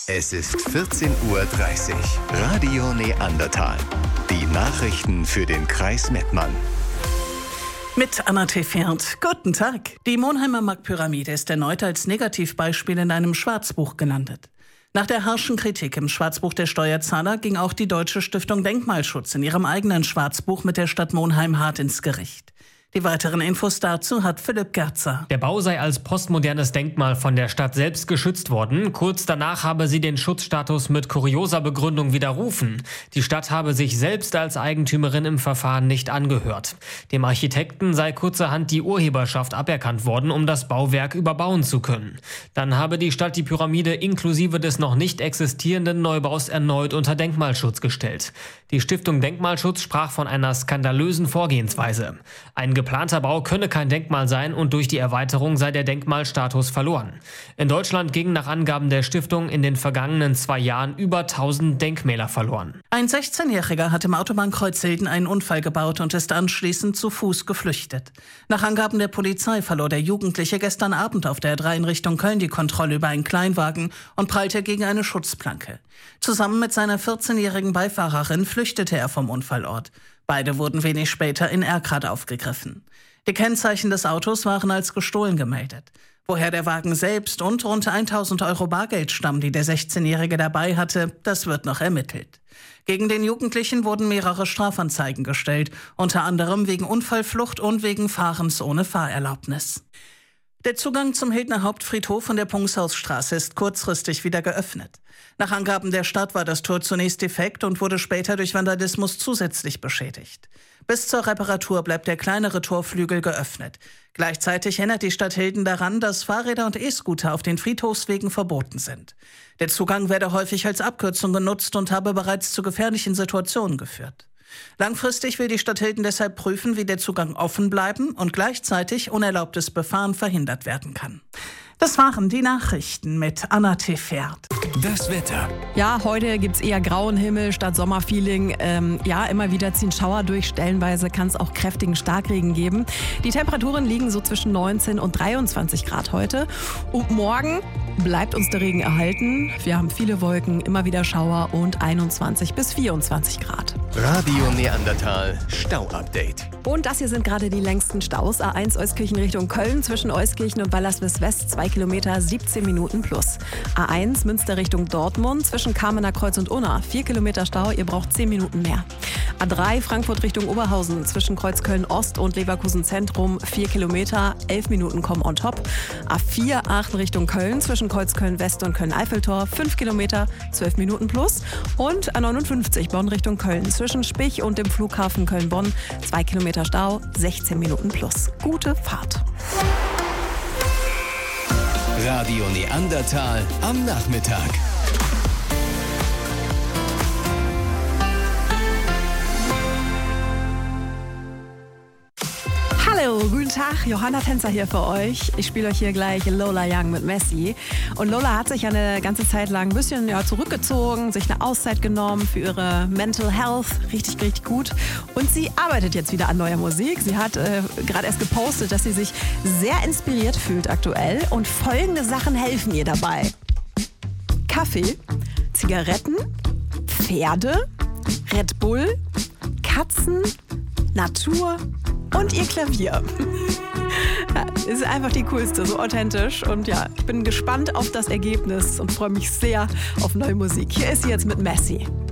Es ist 14:30 Uhr. Radio Neandertal. Die Nachrichten für den Kreis Mettmann. Mit Anna Tefert. Guten Tag. Die Monheimer Marktpyramide ist erneut als Negativbeispiel in einem Schwarzbuch gelandet. Nach der harschen Kritik im Schwarzbuch der Steuerzahler ging auch die Deutsche Stiftung Denkmalschutz in ihrem eigenen Schwarzbuch mit der Stadt Monheim hart ins Gericht. Die weiteren Infos dazu hat Philipp Gerzer. Der Bau sei als postmodernes Denkmal von der Stadt selbst geschützt worden. Kurz danach habe sie den Schutzstatus mit kurioser Begründung widerrufen. Die Stadt habe sich selbst als Eigentümerin im Verfahren nicht angehört. Dem Architekten sei kurzerhand die Urheberschaft aberkannt worden, um das Bauwerk überbauen zu können. Dann habe die Stadt die Pyramide inklusive des noch nicht existierenden Neubaus erneut unter Denkmalschutz gestellt. Die Stiftung Denkmalschutz sprach von einer skandalösen Vorgehensweise. Ein geplanter Bau könne kein Denkmal sein und durch die Erweiterung sei der Denkmalstatus verloren. In Deutschland gingen nach Angaben der Stiftung in den vergangenen 2 Jahren über 1000 Denkmäler verloren. Ein 16-Jähriger hat im Autobahnkreuz Hilden einen Unfall gebaut und ist anschließend zu Fuß geflüchtet. Nach Angaben der Polizei verlor der Jugendliche gestern Abend auf der A3 in Richtung Köln die Kontrolle über einen Kleinwagen und prallte gegen eine Schutzplanke. Zusammen mit seiner 14-jährigen Beifahrerin flüchtete er vom Unfallort. Beide wurden wenig später in Erkrath aufgegriffen. Die Kennzeichen des Autos waren als gestohlen gemeldet. Woher der Wagen selbst und rund 1.000 Euro Bargeld stammen, die der 16-Jährige dabei hatte, das wird noch ermittelt. Gegen den Jugendlichen wurden mehrere Strafanzeigen gestellt, unter anderem wegen Unfallflucht und wegen Fahrens ohne Fahrerlaubnis. Der Zugang zum Hildner Hauptfriedhof von der Pungshausstraße ist kurzfristig wieder geöffnet. Nach Angaben der Stadt war das Tor zunächst defekt und wurde später durch Vandalismus zusätzlich beschädigt. Bis zur Reparatur bleibt der kleinere Torflügel geöffnet. Gleichzeitig erinnert die Stadt Hilden daran, dass Fahrräder und E-Scooter auf den Friedhofswegen verboten sind. Der Zugang werde häufig als Abkürzung genutzt und habe bereits zu gefährlichen Situationen geführt. Langfristig will die Stadt Hilden deshalb prüfen, wie der Zugang offen bleiben und gleichzeitig unerlaubtes Befahren verhindert werden kann. Das waren die Nachrichten mit Anna Tefert. Das Wetter. Ja, heute gibt's eher grauen Himmel statt Sommerfeeling. Immer wieder ziehen Schauer durch. Stellenweise kann es auch kräftigen Starkregen geben. Die Temperaturen liegen so zwischen 19 und 23 Grad heute. Und morgen bleibt uns der Regen erhalten. Wir haben viele Wolken, immer wieder Schauer und 21 bis 24 Grad. Radio Neandertal Stau-Update. Und das hier sind gerade die längsten Staus. A1 Euskirchen Richtung Köln zwischen Euskirchen und Ballerswist West 2 Kilometer, 17 Minuten plus. A1 Münster Richtung Dortmund zwischen Kamener Kreuz und Unna 4 Kilometer Stau, ihr braucht 10 Minuten mehr. A3 Frankfurt Richtung Oberhausen zwischen Kreuzköln Ost und Leverkusen Zentrum 4 Kilometer, 11 Minuten kommen on top. A4 Aachen Richtung Köln zwischen Kreuzköln West und Köln-Eiffeltor 5 Kilometer, 12 Minuten plus. Und A59 Bonn Richtung Köln zwischen Spich und dem Flughafen Köln-Bonn 2 Kilometer Stau, 16 Minuten plus. Gute Fahrt. Radio Neandertal am Nachmittag. Hallo, guten Tag, Johanna Tänzer hier für euch. Ich spiele euch hier gleich Lola Young mit Messi. Und Lola hat sich ja eine ganze Zeit lang ein bisschen zurückgezogen, sich eine Auszeit genommen für ihre Mental Health. Richtig, richtig gut. Und sie arbeitet jetzt wieder an neuer Musik. Sie hat gerade erst gepostet, dass sie sich sehr inspiriert fühlt aktuell. Und folgende Sachen helfen ihr dabei. Kaffee, Zigaretten, Pferde, Red Bull, Katzen, Natur und ihr Klavier. Ja, ist einfach die coolste, so authentisch. Und ja, ich bin gespannt auf das Ergebnis und freue mich sehr auf neue Musik. Hier ist sie jetzt mit Messi.